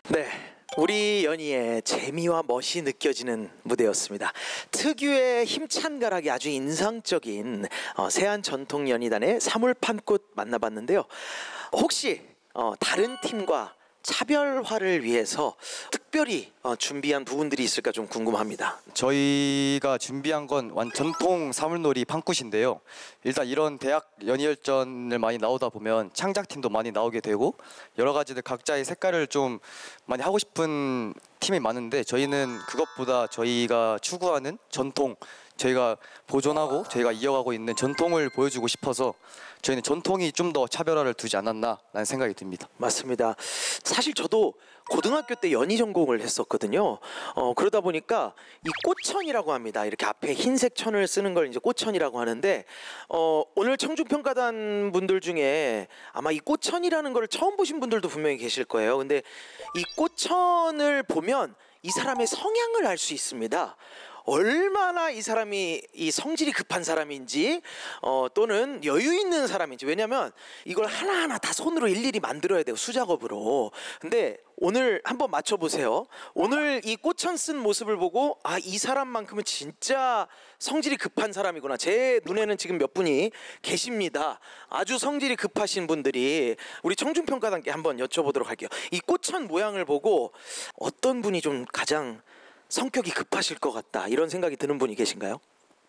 네, 우리 연희의 재미와 멋이 느껴지는 무대였습니다. 특유의 힘찬 가락이 아주 인상적인 세안 전통 연희단의 사물판꽃 만나봤는데요. 혹시 다른 팀과 차별화를 위해서 특별히 준비한 부분들이 있을까 좀 궁금합니다. 저희가 준비한 건 전통 사물놀이 판꽃인데요. 일단 이런 대학 연희열전을 많이 나오다 보면 창작팀도 많이 나오게 되고 여러 가지들 각자의 색깔을 좀 많이 하고 싶은 팀이 많은데 저희는 그것보다 저희가 추구하는 전통, 저희가 보존하고 저희가 이어가고 있는 전통을 보여주고 싶어서 저희는 전통이 좀 더 차별화를 두지 않았나라는 생각이 듭니다. 맞습니다. 사실 저도 고등학교 때 연희 전공을 했었거든요. 그러다 보니까 이 꽃천이라고 합니다. 이렇게 앞에 흰색 천을 쓰는 걸 이제 꽃천이라고 하는데 오늘 청중평가단 분들 중에 아마 이 꽃천이라는 걸 처음 보신 분들도 분명히 계실 거예요. 근데 이 꽃천을 보면 이 사람의 성향을 알 수 있습니다. 얼마나 이 사람이 이 성질이 급한 사람인지 또는 여유 있는 사람인지. 왜냐면 이걸 하나하나 다 손으로 일일이 만들어야 돼요, 수작업으로. 근데 오늘 한번 맞춰보세요. 오늘 이 꽃천 쓴 모습을 보고 이 사람만큼은 진짜 성질이 급한 사람이구나. 제 눈에는 지금 몇 분이 계십니다. 아주 성질이 급하신 분들이. 우리 청중평가단께 한번 여쭤보도록 할게요. 이 꽃천 모양을 보고 어떤 분이 좀 가장 성격이 급하실 것 같다, 이런 생각이 드는 분이 계신가요?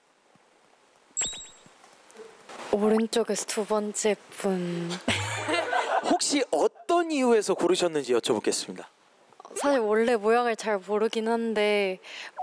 오른쪽에서 두 번째 분. 혹시 어떤 이유에서 고르셨는지 여쭤보겠습니다. 사실 원래 모양을 잘 모르긴 한데